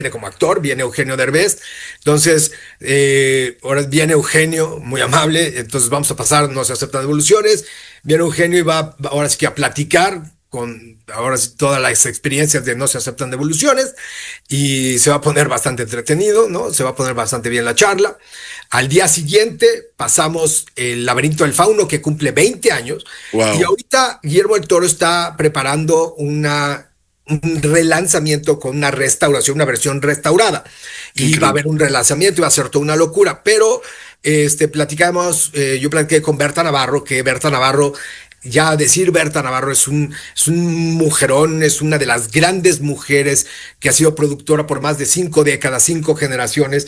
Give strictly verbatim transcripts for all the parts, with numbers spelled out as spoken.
como actor, viene Eugenio Derbez. Entonces, eh, ahora viene Eugenio, muy amable, entonces vamos a pasar, no se aceptan devoluciones. Viene Eugenio y va ahora sí que a platicar con ahora sí todas las experiencias de no se aceptan devoluciones y se va a poner bastante entretenido, ¿no? Se va a poner bastante bien la charla. Al día siguiente pasamos El laberinto del fauno, que cumple veinte años. Wow. Y ahorita Guillermo del Toro está preparando una un relanzamiento con una restauración, una versión restaurada. Y Increíble. va a haber un relanzamiento y va a ser toda una locura. Pero este, platicamos, eh, yo platiqué con Berta Navarro, que Berta Navarro, ya decir Berta Navarro es un, es un mujerón, es una de las grandes mujeres que ha sido productora por más de cinco décadas, cinco generaciones,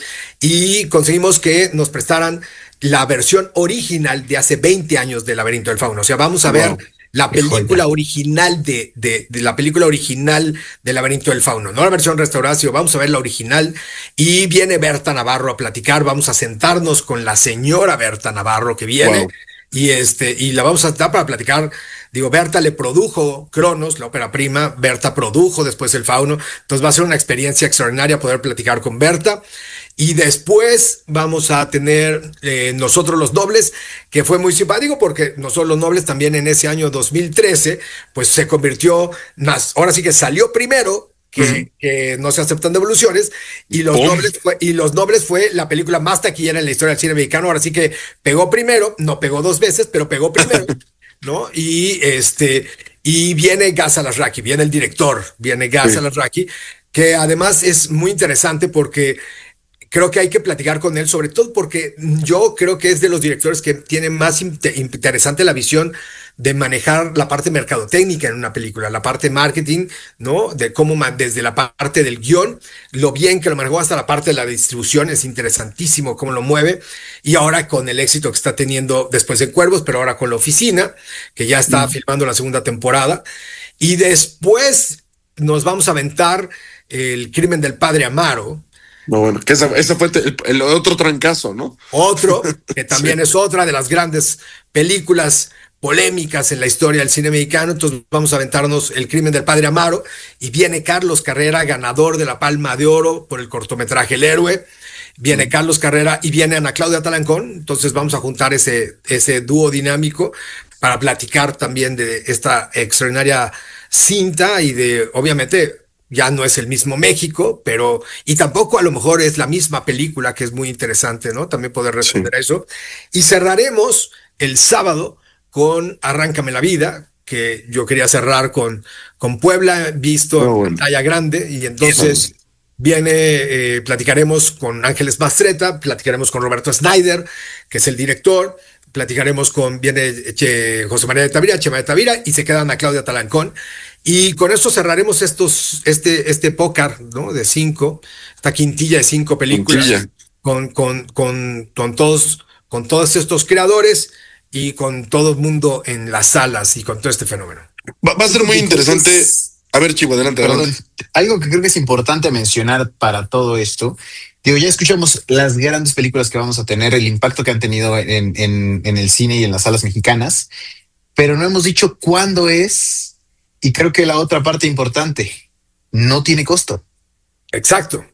y conseguimos que nos prestaran la versión original de hace veinte años de Laberinto del Fauno. O sea, vamos a ver Wow. la Qué joya. película original de, de, de la película original del Laberinto del Fauno, no la versión restaurada, sino vamos a ver la original. Y viene Berta Navarro a platicar, vamos a sentarnos con la señora Berta Navarro que viene. Wow. Y, este, y la vamos a estar para platicar. Digo, Berta le produjo Cronos, la ópera prima. Berta produjo después El Fauno. Entonces va a ser una experiencia extraordinaria poder platicar con Berta. Y después vamos a tener eh, Nosotros los Nobles, que fue muy simpático porque Nosotros los Nobles también en ese año dos mil trece, pues se convirtió, más, ahora sí que salió primero. Que, Ujú. que no se aceptan devoluciones y los ¡Pum! nobles fue y los nobles fue la película más taquillera en la historia del cine mexicano. Ahora sí que pegó primero, no pegó dos veces, pero pegó primero, ¿no? Y este y viene Gaz Alasraqui, viene el director, viene Gaz Sí. Alasraqui, que además es muy interesante porque creo que hay que platicar con él, sobre todo porque yo creo que es de los directores que tiene más inte- interesante la visión de manejar la parte mercadotécnica en una película, la parte marketing, ¿no? De cómo ma- desde la parte del guión, lo bien que lo manejó hasta la parte de la distribución, es interesantísimo cómo lo mueve. Y ahora con el éxito que está teniendo después de Cuervos, pero ahora con La Oficina, que ya está filmando la segunda temporada. Y después nos vamos a aventar El crimen del padre Amaro, No, bueno, que esa, esa fue el, el otro trancazo, ¿no? otro, que también Sí. es otra de las grandes películas polémicas en la historia del cine mexicano. Entonces vamos a aventarnos El crimen del padre Amaro y viene Carlos Carrera, ganador de la Palma de Oro por el cortometraje El héroe. Viene Carlos Carrera y viene Ana Claudia Talancón. Entonces vamos a juntar ese, ese dúo dinámico para platicar también de esta extraordinaria cinta y de, obviamente, ya no es el mismo México, pero, y tampoco a lo mejor es la misma película, que es muy interesante, ¿no? También poder responder Sí. a eso. Y cerraremos el sábado con Arráncame la vida, que yo quería cerrar con, con Puebla, visto No, en bueno. pantalla grande, y entonces viene, eh, platicaremos con Ángeles Mastreta, platicaremos con Roberto Snyder, que es el director, platicaremos con, viene che, José María de Tavira, Chema de Tavira, y se quedan a Claudia Talancón. Y con esto cerraremos estos, este, este pócar, ¿no? De cinco, esta quintilla de cinco películas, Quintilla. con, con, con, con todos, con todos estos creadores y con todo el mundo en las salas y con todo este fenómeno. Va, va a ser muy interesante. A ver, Chivo, adelante, Perdón, adelante. algo que creo que es importante mencionar para todo esto. Digo, ya escuchamos las grandes películas que vamos a tener, el impacto que han tenido en, en, en el cine y en las salas mexicanas, pero no hemos dicho cuándo es, y creo que la otra parte importante, no tiene costo. Exacto.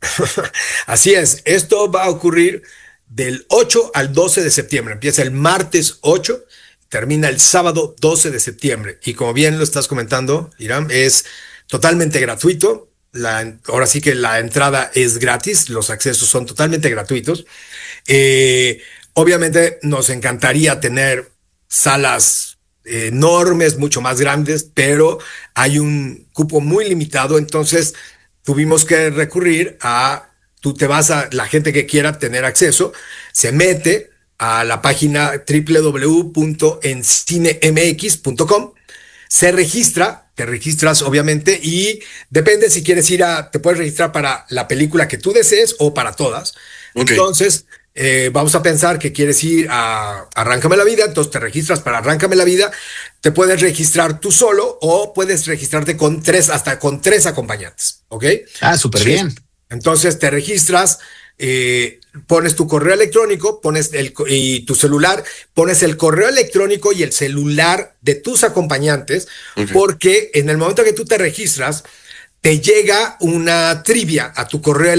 Así es. Esto va a ocurrir del ocho al doce de septiembre. Empieza el martes ocho, termina el sábado doce de septiembre. Y como bien lo estás comentando, Irán, es totalmente gratuito. La, ahora sí que la entrada es gratis, los accesos son totalmente gratuitos. Eh, obviamente nos encantaría tener salas enormes, mucho más grandes, pero hay un cupo muy limitado, entonces tuvimos que recurrir a, tú te vas a, la gente que quiera tener acceso, se mete a la página doble u doble u doble u punto encinemx punto com, se registra, te registras obviamente y depende si quieres ir a, te puedes registrar para la película que tú desees o para todas. Ok. Entonces, eh, vamos a pensar que quieres ir a Arráncame la vida, entonces te registras para Arráncame la vida, te puedes registrar tú solo o puedes registrarte con tres, hasta con tres acompañantes, ¿ok? Ah, súper Sí. bien. Entonces te registras, eh, pones tu correo electrónico, pones el y tu celular, pones el correo electrónico y el celular de tus acompañantes, Ok. porque en el momento que tú te registras, te llega una trivia a tu correo